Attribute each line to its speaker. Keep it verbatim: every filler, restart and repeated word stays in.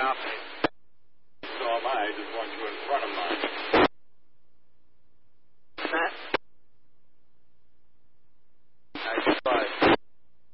Speaker 1: now. So am I. I just want you in front of mine.